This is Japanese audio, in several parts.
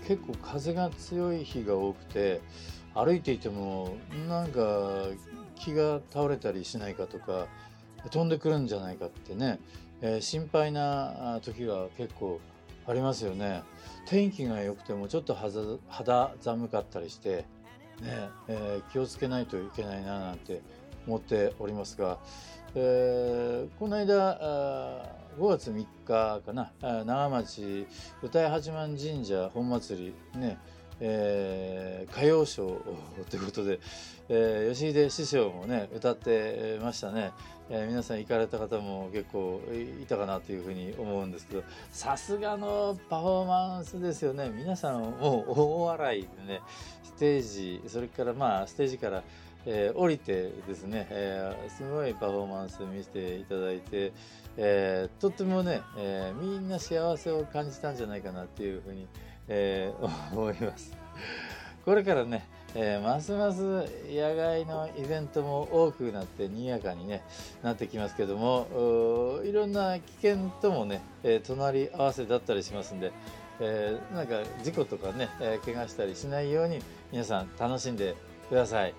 結構風が強い日が多くて、歩いていてもなんか木が倒れたりしないかとか、飛んでくるんじゃないかってね、心配な時が結構ありますよね。天気が良くてもちょっと肌寒かったりしてね、気をつけないといけないななんて思っておりますが、この間5月3日かな、長町歌い八幡神社本祭りね、歌謡ショーということで、吉秀師匠もね歌ってましたね。皆さん行かれた方も結構いたかなというふうに思うんですけど、さすがのパフォーマンスですよね。皆さんもう大笑いでね、ステージ、それからステージから降りてですね、すごいパフォーマンス見せていただいて、とってもね、みんな幸せを感じたんじゃないかなっていうふうに、思います。これからね、ますます野外のイベントも多くなって賑やかに、ね、なってきますけども、いろんな危険ともね、隣り合わせだったりしますんで、なんか事故とかね、怪我したりしないように皆さん楽しんでください。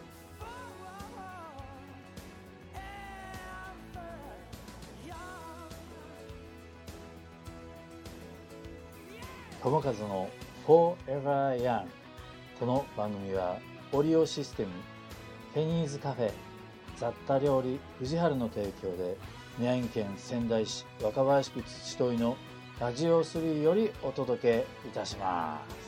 友和の Forever Young。 この番組はオリオシステム、フェニーズカフェ、雑多料理藤春の提供で宮城県仙台市若林区土問のラジオ3よりお届けいたします。